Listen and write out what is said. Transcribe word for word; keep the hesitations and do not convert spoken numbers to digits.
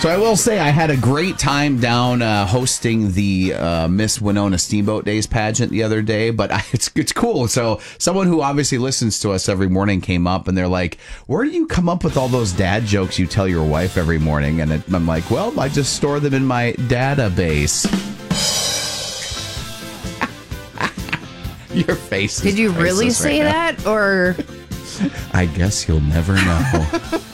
So I will say I had a great time down uh, hosting the uh, Miss Winona Steamboat Days pageant the other day, but I, it's it's cool. So someone who obviously listens to us every morning came up and they're like, where do you come up with all those dad jokes you tell your wife every morning? And it, I'm like, well, I just store them in my database. Your face is Did you really priceless say right now. that? Or I guess you'll never know.